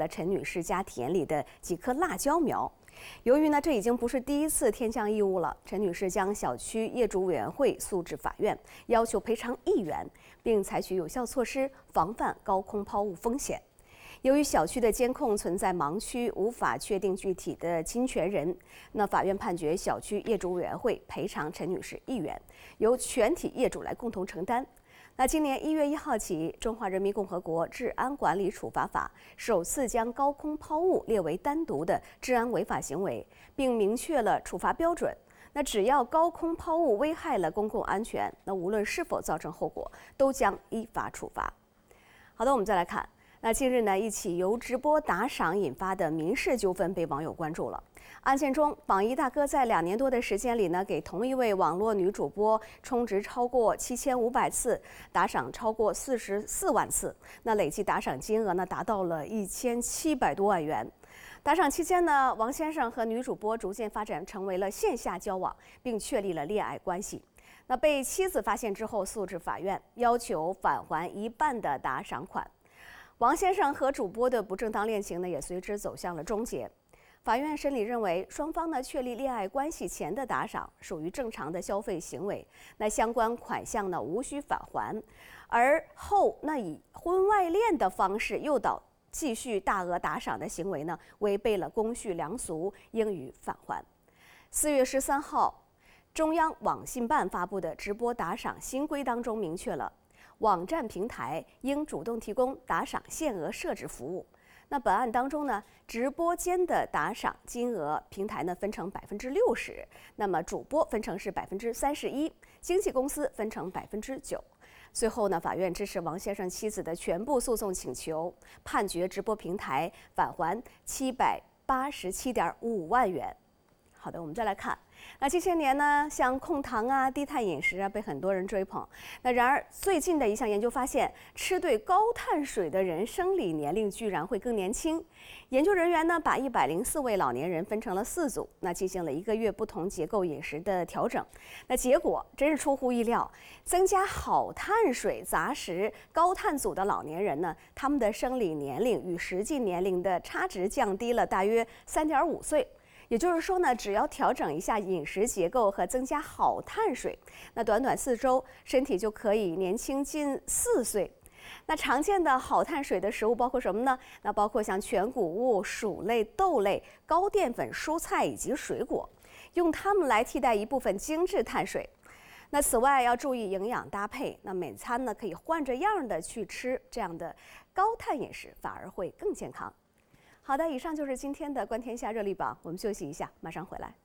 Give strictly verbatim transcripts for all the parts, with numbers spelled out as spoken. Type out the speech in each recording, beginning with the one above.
了陈女士家田里的几棵辣椒苗。由于呢，这已经不是第一次天降异物了，陈女士将小区业主委员会诉至法院，要求赔偿一元，并采取有效措施防范高空抛物风险。由于小区的监控存在盲区，无法确定具体的侵权人，那法院判决小区业主委员会赔偿陈女士一元，由全体业主来共同承担。那今年一月一号起，《中华人民共和国治安管理处罚法》首次将高空抛物列为单独的治安违法行为，并明确了处罚标准。那只要高空抛物危害了公共安全，那无论是否造成后果，都将依法处罚。好的，我们再来看。那近日呢，一起由直播打赏引发的民事纠纷被网友关注了。案件中，榜一大哥在两年多的时间里呢，给同一位网络女主播充值超过七千五百次，打赏超过四十四万次，那累计打赏金额呢达到了一千七百多万元。打赏期间呢，王先生和女主播逐渐发展成为了线下交往，并确立了恋爱关系。那被妻子发现之后，诉至法院，要求返还一半的打赏款。王先生和主播的不正当恋情呢，也随之走向了终结。法院审理认为，双方呢确立恋爱关系前的打赏属于正常的消费行为，那相关款项呢无需返还，而后那以婚外恋的方式诱导继续大额打赏的行为呢，违背了公序良俗，应予返还。四月十三号，中央网信办发布的直播打赏新规当中明确了，网站平台应主动提供打赏限额设置服务。那本案当中呢，直播间的打赏金额，平台呢分成百分之六十，那么主播分成是百分之三十一，经纪公司分成百分之九。最后呢，法院支持王先生妻子的全部诉讼请求，判决直播平台返还七百八十七点五万元。好的，我们再来看，那这些年呢，像控糖啊、低碳饮食啊，被很多人追捧。那然而，最近的一项研究发现，吃对高碳水的人生理年龄居然会更年轻。研究人员呢，把一百零四位老年人分成了四组，那进行了一个月不同结构饮食的调整。那结果真是出乎意料，增加好碳水杂食高碳组的老年人呢，他们的生理年龄与实际年龄的差值降低了大约三点五岁。也就是说呢，只要调整一下饮食结构和增加好碳水，那短短四周，身体就可以年轻近四岁。那常见的好碳水的食物包括什么呢？那包括像全谷物、薯类、豆类、高淀粉蔬菜以及水果，用它们来替代一部分精致碳水。那此外要注意营养搭配，那每餐呢可以换着样的去吃，这样的高碳饮食反而会更健康。好的，以上就是今天的观天下热力榜，我们休息一下，马上回来。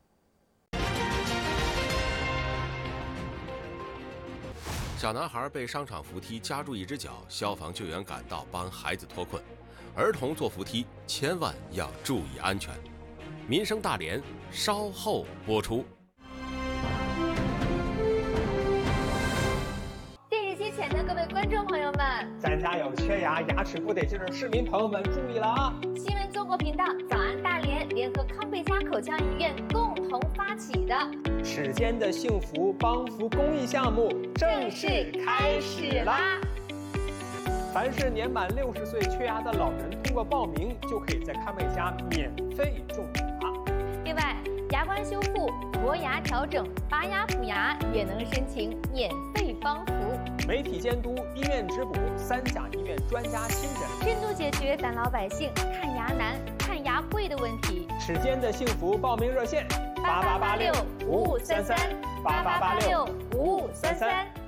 小男孩被商场扶梯夹住一只脚，消防救援赶到帮孩子脱困。儿童坐扶梯千万要注意安全。民生大连稍后播出。 电视机前的各位观众朋友们， 咱家有缺牙、牙齿不得劲的市民朋友们注意了啊！ 新闻综合频道早安大连联合康贝佳口腔医院共同发起的齿间的幸福帮扶公益项目正式开始啦！凡是年满六十岁缺牙的老人，通过报名就可以在康贝佳免费种牙。 另外，牙关修复、磨牙调整、拔牙补牙也能申请免费帮扶。 媒体监督、医院质补，三甲医院专家亲诊， 深度解决咱老百姓看牙难、看牙贵的问题。 齿间的幸福报名热线：八八八六五五三三，八八八六五五三三。